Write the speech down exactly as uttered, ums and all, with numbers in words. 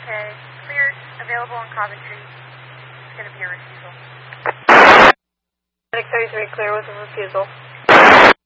Okay, clear, available in Coventry. It's going to be a refusal. Medic thirty-three, clear with a refusal.